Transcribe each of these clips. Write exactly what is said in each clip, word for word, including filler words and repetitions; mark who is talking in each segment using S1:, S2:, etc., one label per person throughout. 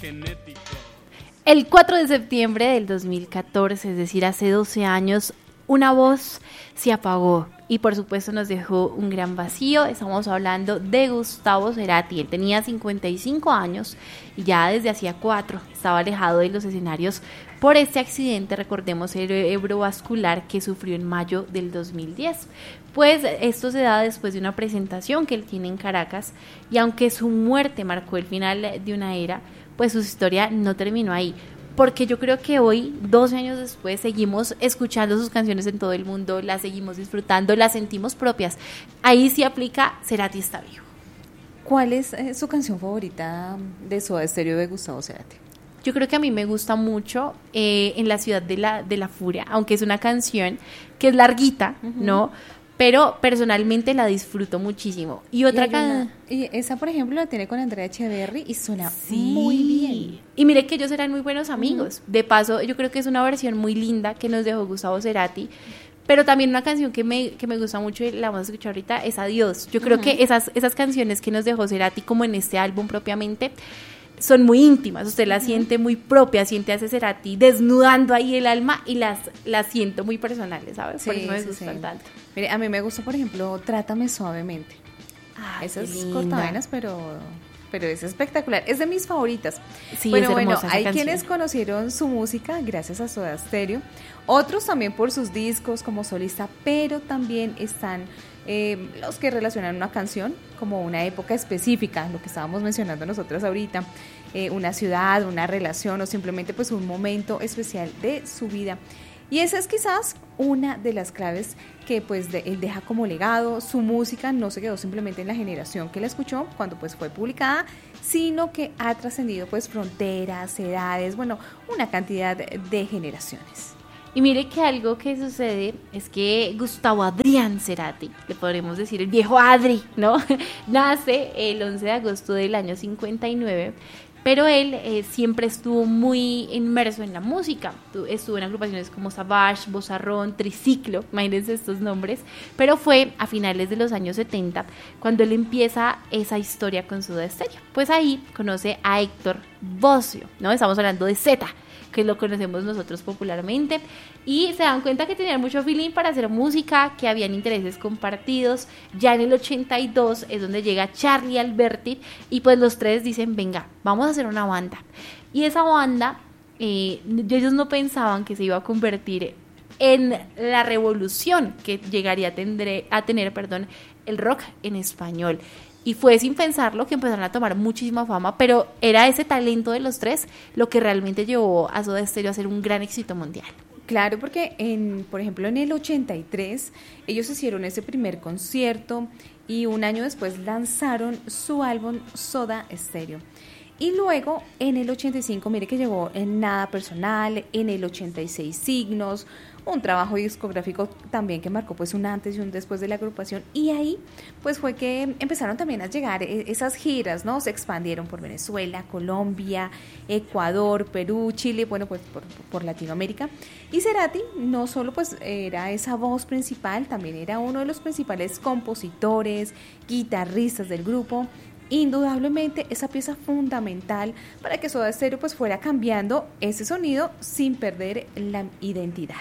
S1: El cuatro de septiembre del dos mil catorce, es decir, hace doce años, una voz se apagó y por supuesto nos dejó un gran vacío. Estamos hablando de Gustavo Cerati. Él tenía cincuenta y cinco años y ya desde hacía cuatro estaba alejado de los escenarios por este accidente, recordemos, cerebrovascular que sufrió en mayo del dos mil diez. Pues esto se da después de una presentación que él tiene en Caracas, y aunque su muerte marcó el final de una era, pues su historia no terminó ahí, porque yo creo que hoy, doce años después, seguimos escuchando sus canciones en todo el mundo, las seguimos disfrutando, las sentimos propias. Ahí sí aplica Cerati está vivo.
S2: ¿Cuál es eh, su canción favorita de Soda Stereo de Gustavo Cerati?
S1: Yo creo que a mí me gusta mucho eh, En la ciudad de la, de la furia, aunque es una canción que es larguita, uh-huh. ¿no? Pero personalmente la disfruto muchísimo. Y otra canción.
S2: Y esa, por ejemplo, la tiene con Andrea Echeverry y suena
S1: sí.
S2: muy bien.
S1: Y mire que ellos eran muy buenos amigos. Uh-huh. De paso, yo creo que es una versión muy linda que nos dejó Gustavo Cerati. Pero también una canción que me, que me gusta mucho y la vamos a escuchar ahorita es Adiós. Yo creo uh-huh. que esas, esas canciones que nos dejó Cerati, como en este álbum propiamente, son muy íntimas, usted las uh-huh. siente muy propias, siente a ese Cerati desnudando ahí el alma y las, las siento muy personales, ¿sabes?
S2: Sí,
S1: por eso me
S2: sí,
S1: gustan
S2: sí.
S1: tanto.
S2: Mire, a mí me gusta, por ejemplo, Trátame Suavemente.
S1: Ah,
S2: esas cortavenas, pero, pero es espectacular, es de mis favoritas.
S1: Sí,
S2: bueno,
S1: es
S2: bueno,
S1: hermosa esa
S2: hay
S1: canción.
S2: quienes conocieron su música gracias a Soda Stereo, otros también por sus discos como solista, pero también están eh, los que relacionan una canción como una época específica, lo que estábamos mencionando nosotras ahorita, eh, una ciudad, una relación o simplemente pues un momento especial de su vida. Y esa es quizás una de las claves que pues de, él deja como legado. Su música no se quedó simplemente en la generación que la escuchó cuando pues fue publicada, sino que ha trascendido pues fronteras, edades, bueno, una cantidad de generaciones.
S1: Y mire que algo que sucede es que Gustavo Adrián Cerati, le podremos decir el viejo Adri, ¿no? Nace el once de agosto del año cincuenta y nueve, pero él eh, siempre estuvo muy inmerso en la música. Estuvo en agrupaciones como Savage, Vozarrón, Triciclo, imagínense estos nombres, pero fue a finales de los años setenta cuando él empieza esa historia con Soda Stereo. Pues ahí conoce a Héctor Bozzio, ¿no? Estamos hablando de Zeta, que lo conocemos nosotros popularmente, y se dan cuenta que tenían mucho feeling para hacer música, que habían intereses compartidos. Ya en el ochenta y dos es donde llega Charlie Alberti, y pues los tres dicen, venga, vamos a hacer una banda. Y esa banda, eh, ellos no pensaban que se iba a convertir en la revolución que llegaría a tener, a tener perdón, el rock en español. Y fue sin pensarlo que empezaron a tomar muchísima fama, pero era ese talento de los tres lo que realmente llevó a Soda Stereo a ser un gran éxito mundial.
S2: Claro, porque en, por ejemplo en el ochenta y tres ellos hicieron ese primer concierto y un año después lanzaron su álbum Soda Stereo. Y luego en el ochenta y cinco, mire que llegó en Nada Personal, en el ochenta y seis Signos, un trabajo discográfico también que marcó pues un antes y un después de la agrupación, y ahí pues fue que empezaron también a llegar esas giras, ¿no? Se expandieron por Venezuela, Colombia, Ecuador, Perú, Chile, bueno pues por, por Latinoamérica, y Cerati no solo pues era esa voz principal, también era uno de los principales compositores, guitarristas del grupo. Indudablemente esa pieza fundamental para que Soda Stereo pues fuera cambiando ese sonido sin perder la identidad.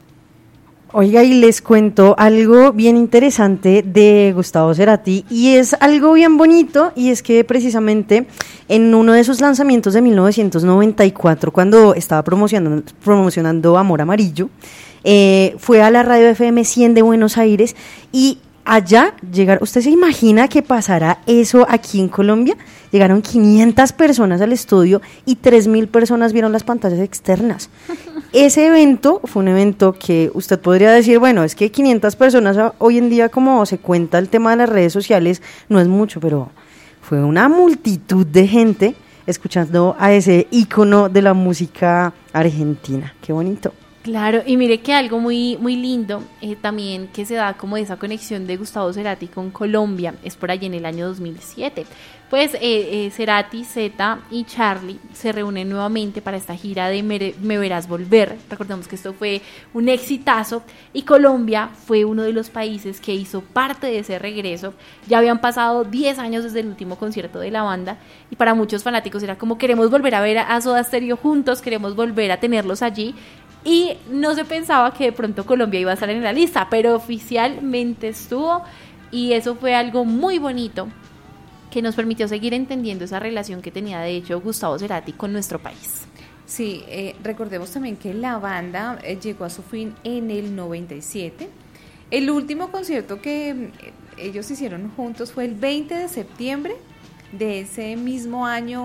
S3: Oiga, y les cuento algo bien interesante de Gustavo Cerati, y es algo bien bonito, y es que precisamente en uno de sus lanzamientos de mil novecientos noventa y cuatro, cuando estaba promocionando, promocionando Amor Amarillo, eh, fue a la radio F M cien de Buenos Aires, y allá llegaron, ¿usted se imagina que pasará eso aquí en Colombia? Llegaron quinientas personas al estudio y tres mil personas vieron las pantallas externas. Ese evento fue un evento que usted podría decir, bueno, es que quinientas personas hoy en día, como se cuenta el tema de las redes sociales, no es mucho, pero fue una multitud de gente escuchando a ese ícono de la música argentina. Qué bonito.
S1: Claro, y mire que algo muy, muy lindo eh, también que se da como esa conexión de Gustavo Cerati con Colombia, es por allí en el año dos mil siete. Pues eh, eh, Cerati, Zeta y Charly se reúnen nuevamente para esta gira de Me, Me Verás Volver. Recordemos que esto fue un exitazo y Colombia fue uno de los países que hizo parte de ese regreso. Ya habían pasado diez años desde el último concierto de la banda y para muchos fanáticos era como queremos volver a ver a Soda Stereo juntos, queremos volver a tenerlos allí. Y no se pensaba que de pronto Colombia iba a estar en la lista, pero oficialmente estuvo y eso fue algo muy bonito que nos permitió seguir entendiendo esa relación que tenía de hecho Gustavo Cerati con nuestro país.
S2: Sí, eh, recordemos también que la banda eh, llegó a su fin en el noventa y siete. El último concierto que eh, ellos hicieron juntos fue el veinte de septiembre de ese mismo año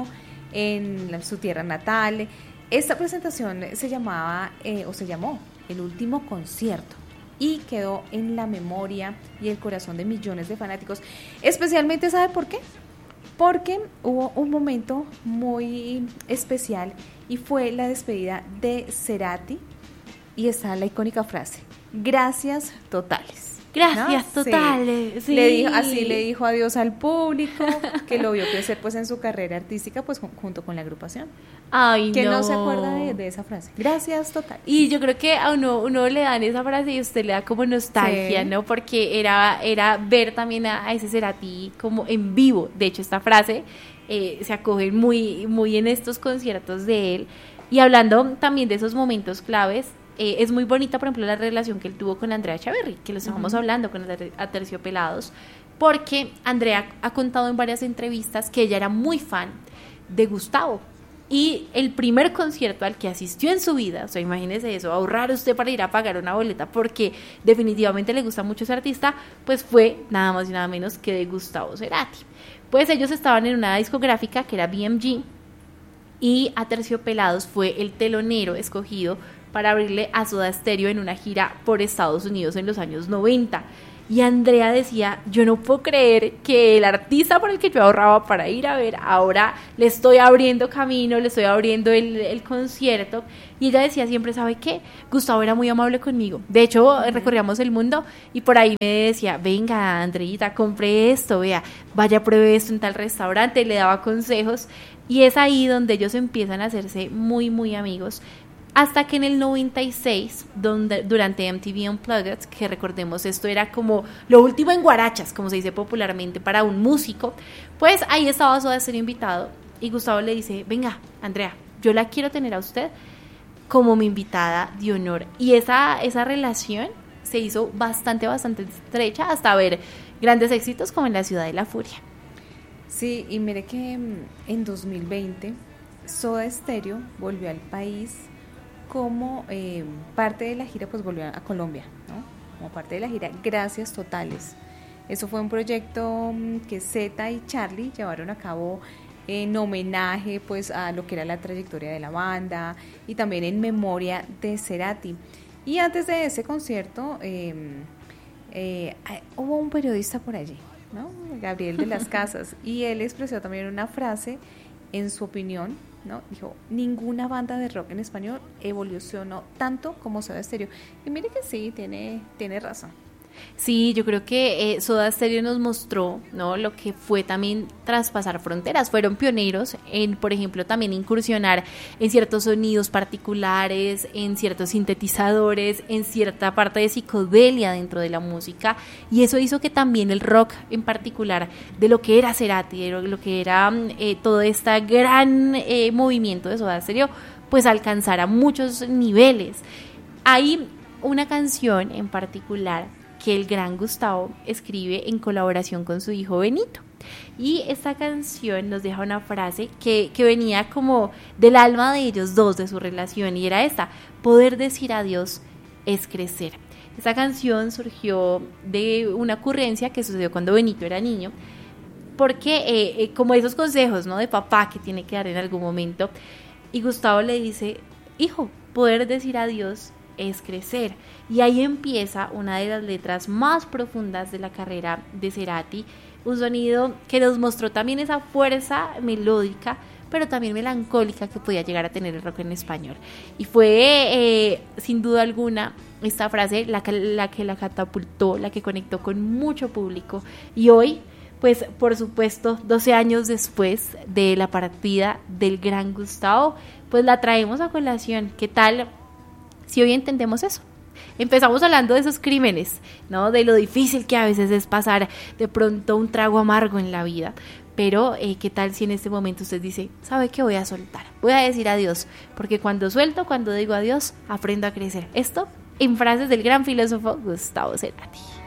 S2: en la, su tierra natal. Esta presentación se llamaba, eh, o se llamó, El Último Concierto, y quedó en la memoria y el corazón de millones de fanáticos. Especialmente, ¿sabe por qué? Porque hubo un momento muy especial y fue la despedida de Cerati, y está la icónica frase, gracias totales.
S1: Gracias, ¿no? Totales. Sí. Sí.
S2: Le dijo, así le dijo adiós al público, que lo vio crecer pues en su carrera artística, pues junto con la agrupación.
S1: Ay,
S2: que
S1: no.
S2: no se acuerda de, de esa frase. Gracias, total.
S1: Y yo creo que a uno, uno le dan esa frase y usted le da como nostalgia, sí. ¿no? Porque era, era ver también a, a ese Cerati como en vivo. De hecho, esta frase eh, se acoge muy, muy en estos conciertos de él. Y hablando también de esos momentos claves, Eh, es muy bonita, por ejemplo, la relación que él tuvo con Andrea Echeverry, que lo estábamos uh-huh. hablando con Aterciopelados, porque Andrea ha contado en varias entrevistas que ella era muy fan de Gustavo. Y el primer concierto al que asistió en su vida, o sea, imagínese eso, ahorrar usted para ir a pagar una boleta porque definitivamente le gusta mucho ese artista, pues fue nada más y nada menos que de Gustavo Cerati. Pues ellos estaban en una discográfica que era B M G y Aterciopelados fue el telonero escogido para abrirle a Soda Stereo en una gira por Estados Unidos en los años noventa. Y Andrea decía, yo no puedo creer que el artista por el que yo ahorraba para ir a ver, ahora le estoy abriendo camino, le estoy abriendo el, el concierto. Y ella decía siempre, ¿sabe qué? Gustavo era muy amable conmigo. De hecho, uh-huh. recorríamos el mundo y por ahí me decía, venga, Andreita, compre esto, vea, vaya, pruebe esto en tal restaurante, le daba consejos. Y es ahí donde ellos empiezan a hacerse muy, muy amigos. Hasta que en el noventa y seis, donde, durante M T V Unplugged, que recordemos esto era como lo último en guarachas, como se dice popularmente para un músico, pues ahí estaba Soda Stereo invitado y Gustavo le dice, venga, Andrea, yo la quiero tener a usted como mi invitada de honor. Y esa, esa relación se hizo bastante, bastante estrecha hasta ver grandes éxitos como en La Ciudad de la Furia.
S2: Sí, y mire que en dos mil veinte Soda Stereo volvió al país como eh, parte de la gira, pues volvió a Colombia, ¿no? Como parte de la gira Gracias Totales. Eso fue un proyecto que Zeta y Charly llevaron a cabo en homenaje pues a lo que era la trayectoria de la banda y también en memoria de Cerati. Y antes de ese concierto eh, eh, hubo un periodista por allí, ¿no? Gabriel de las Casas, y él expresó también una frase en su opinión, ¿no? Dijo, ninguna banda de rock en español evolucionó tanto como Soda Stereo. Y mire que sí, tiene, tiene razón.
S1: Sí, yo creo que eh, Soda Stereo nos mostró, ¿no?, lo que fue también traspasar fronteras. Fueron pioneros en, por ejemplo, también incursionar en ciertos sonidos particulares, en ciertos sintetizadores, en cierta parte de psicodelia dentro de la música, y eso hizo que también el rock en particular, de lo que era Cerati, de lo, lo que era eh, todo este gran eh, movimiento de Soda Stereo, pues alcanzara muchos niveles. Hay una canción en particular que el gran Gustavo escribe en colaboración con su hijo Benito, y esta canción nos deja una frase que, que venía como del alma de ellos dos, de su relación, y era esta: poder decir adiós es crecer. Esta canción surgió de una ocurrencia que sucedió cuando Benito era niño, porque eh, eh, como esos consejos, ¿no?, de papá que tiene que dar en algún momento, y Gustavo le dice, hijo, poder decir adiós es crecer. Y ahí empieza una de las letras más profundas de la carrera de Cerati, un sonido que nos mostró también esa fuerza melódica, pero también melancólica que podía llegar a tener el rock en español. Y fue, eh, sin duda alguna, esta frase la que, la que la catapultó, la que conectó con mucho público. Y hoy, pues por supuesto, doce años después de la partida del gran Gustavo, pues la traemos a colación. ¿Qué tal si hoy entendemos eso? Empezamos hablando de esos crímenes, ¿no? De lo difícil que a veces es pasar de pronto un trago amargo en la vida. Pero, eh, ¿qué tal si en este momento usted dice, ¿sabe qué? Voy a soltar, voy a decir adiós, porque cuando suelto, cuando digo adiós, aprendo a crecer. Esto en frases del gran filósofo Gustavo Cerati.